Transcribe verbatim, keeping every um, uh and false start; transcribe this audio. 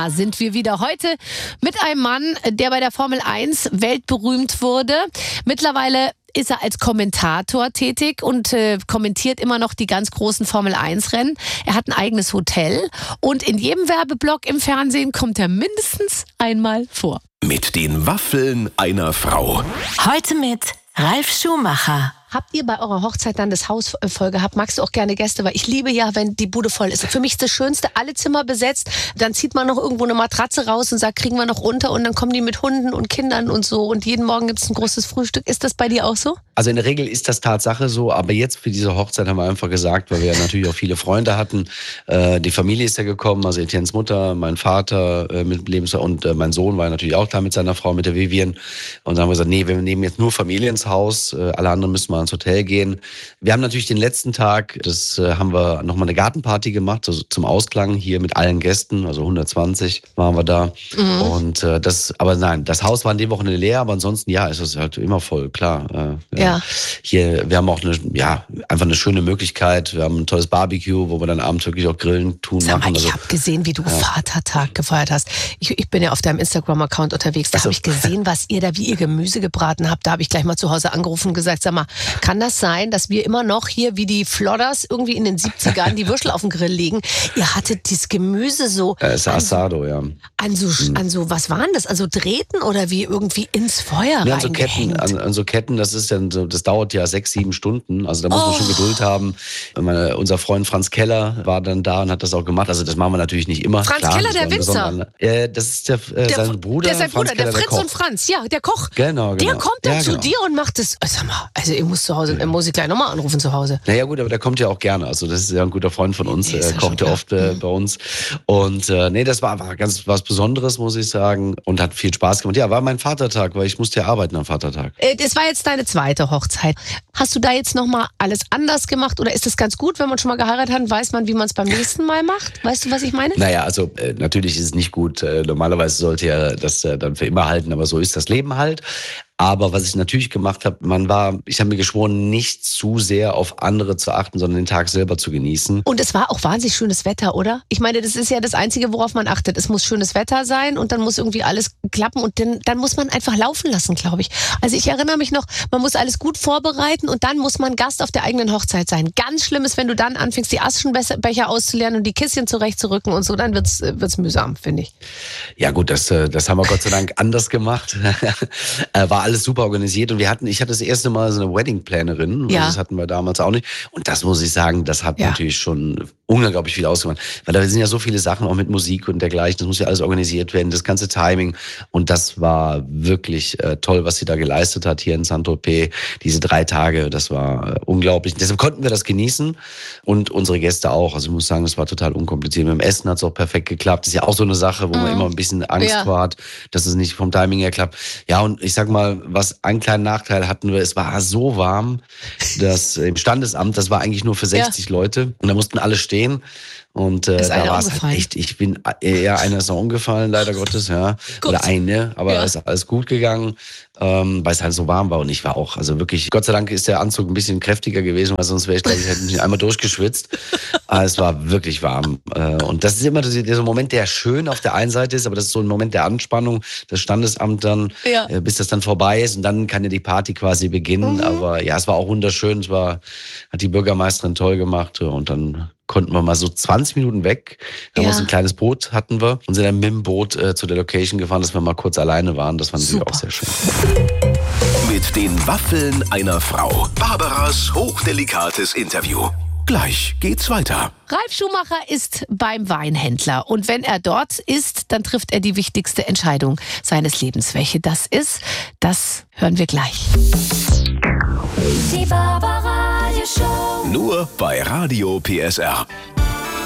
Da sind wir wieder heute mit einem Mann, der bei der Formel eins weltberühmt wurde. Mittlerweile ist er als Kommentator tätig und äh, kommentiert immer noch die ganz großen Formel eins Rennen. Er hat ein eigenes Hotel und in jedem Werbeblock im Fernsehen kommt er mindestens einmal vor. Mit den Waffeln einer Frau. Heute mit Ralf Schumacher. Habt ihr bei eurer Hochzeit dann das Haus voll gehabt? Magst du auch gerne Gäste? Weil ich liebe ja, wenn die Bude voll ist. Für mich ist das Schönste, alle Zimmer besetzt. Dann zieht man noch irgendwo eine Matratze raus und sagt, kriegen wir noch unter. Und dann kommen die mit Hunden und Kindern und so. Und jeden Morgen gibt es ein großes Frühstück. Ist das bei dir auch so? Also in der Regel ist das Tatsache so. Aber jetzt für diese Hochzeit haben wir einfach gesagt, weil wir ja natürlich auch viele Freunde hatten. Äh, die Familie ist ja gekommen, also Etiennes Mutter, mein Vater äh, mit Lebens- und äh, mein Sohn war natürlich auch da mit seiner Frau, mit der Vivian. Und dann haben wir gesagt, nee, wir nehmen jetzt nur Familie ins Haus. Äh, alle anderen müssen mal ins Hotel gehen. Wir haben natürlich den letzten Tag, das äh, haben wir nochmal eine Gartenparty gemacht, also zum Ausklang hier mit allen Gästen, also hundertzwanzig waren wir da. Mhm. Und äh, das, aber nein, das Haus war in dem Wochenende leer, aber ansonsten, ja, ist es halt immer voll, klar. Äh, ja. ja. Hier, wir haben auch eine, ja, einfach eine schöne Möglichkeit. Wir haben ein tolles Barbecue, wo wir dann abends wirklich auch grillen, tun, Sag mal, machen. Ich also, habe gesehen, wie du ja. Vatertag gefeiert hast. Ich, ich bin ja auf deinem Instagram-Account unterwegs. Da also, habe ich gesehen, was ihr da, wie ihr Gemüse gebraten habt. Da habe ich gleich mal zu Hause angerufen und gesagt, sag mal, kann das sein, dass wir immer noch hier wie die Flodders irgendwie in den siebzigern die Würstel auf dem Grill legen? Ihr hattet dieses Gemüse so... Das ist Asado, ja. An so, mhm. an so, was waren das? Also Drähten oder wie irgendwie ins Feuer ja, an so Ketten, an, an so Ketten, das ist dann so, das dauert ja sechs, sieben Stunden. Also da muss oh. man schon Geduld haben. Meine, unser Freund Franz Keller war dann da und hat das auch gemacht. Also das machen wir natürlich nicht immer. Franz Klar, Keller, der Winzer? Äh, das ist der, äh, der sein Bruder. Der ist sein Franz Bruder, Keller, der Fritz der und Franz, ja, der Koch. Genau, genau. Der kommt dann ja, zu genau. dir und macht das. Sag mal, also ich muss zu Hause, ja. muss ich gleich nochmal anrufen zu Hause. Naja gut, aber der kommt ja auch gerne. Also das ist ja ein guter Freund von uns. Er kocht ja oft äh, mhm. bei uns. Und äh, nee, das war einfach ganz was Besonderes, muss ich sagen. Und hat viel Spaß gemacht. Ja, war mein Vatertag, weil ich musste ja arbeiten am Vatertag. Äh, das war jetzt deine zweite Hochzeit. Hast du da jetzt nochmal alles anders gemacht? Oder ist das ganz gut, wenn man schon mal geheiratet hat, weiß man, wie man es beim nächsten Mal macht? Weißt du, was ich meine? Naja, also äh, natürlich ist es nicht gut. Äh, normalerweise sollte ja das äh, dann für immer halten, aber so ist das Leben halt. Aber was ich natürlich gemacht habe, man war, ich habe mir geschworen, nicht zu sehr auf andere zu achten, sondern den Tag selber zu genießen. Und es war auch wahnsinnig schönes Wetter, oder? Ich meine, das ist ja das Einzige, worauf man achtet. Es muss schönes Wetter sein und dann muss irgendwie alles klappen und dann, dann muss man einfach laufen lassen, glaube ich. Also ich erinnere mich noch, man muss alles gut vorbereiten und dann muss man Gast auf der eigenen Hochzeit sein. Ganz schlimm ist, wenn du dann anfängst, die Aschenbecher auszuleeren und die Kisschen zurechtzurücken und so, dann wird's, wird's mühsam, finde ich. Ja gut, das, das haben wir Gott sei Dank anders gemacht. War alles super organisiert und wir hatten, ich hatte das erste Mal so eine Wedding-Plannerin, ja. das hatten wir damals auch nicht und das muss ich sagen, das hat ja. natürlich schon unglaublich viel ausgemacht, weil da sind ja so viele Sachen auch mit Musik und dergleichen, das muss ja alles organisiert werden, das ganze Timing und das war wirklich äh, toll, was sie da geleistet hat hier in Saint-Tropez, diese drei Tage, das war äh, unglaublich, deshalb konnten wir das genießen und unsere Gäste auch, also ich muss sagen, das war total unkompliziert, mit dem Essen hat es auch perfekt geklappt, das ist ja auch so eine Sache, wo mhm. man immer ein bisschen Angst ja. vor hat, dass es nicht vom Timing her klappt, ja und ich sag mal, was einen kleinen Nachteil hatten wir, es war so warm, dass im Standesamt, das war eigentlich nur für sechzig ja. Leute und da mussten alle stehen und äh, da war es halt echt, ich bin eher einer ist noch umgefallen, leider Gottes, ja, Gut. oder eine, aber ja. ist alles gut gegangen, ähm, weil es halt so warm war und ich war auch, also wirklich, Gott sei Dank ist der Anzug ein bisschen kräftiger gewesen, weil sonst wäre ich, glaube ich, hätte mich einmal durchgeschwitzt, aber es war wirklich warm äh, und das ist immer dieser Moment, der schön auf der einen Seite ist, aber das ist so ein Moment der Anspannung, das Standesamt dann, ja. äh, bis das dann vorbei ist und dann kann ja die Party quasi beginnen, mhm. aber ja, es war auch wunderschön, es war, hat die Bürgermeisterin toll gemacht und dann konnten wir mal so zwanzig Minuten weg. Da haben ja. wir so ein kleines Boot hatten wir und sind dann mit dem Boot äh, zu der Location gefahren, dass wir mal kurz alleine waren. Das fand ich auch sehr schön. Mit den Waffeln einer Frau. Barbaras hochdelikates Interview. Gleich geht's weiter. Ralf Schumacher ist beim Weinhändler und wenn er dort ist, dann trifft er die wichtigste Entscheidung seines Lebens. Welche das ist, das hören wir gleich. Die Barbara Radio Show. Nur bei Radio P S R.